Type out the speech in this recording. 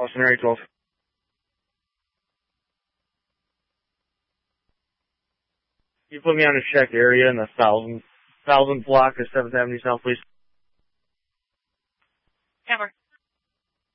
Boston area 12. You put me on a check area in the thousandth block of 7th Avenue South, please. Hammer.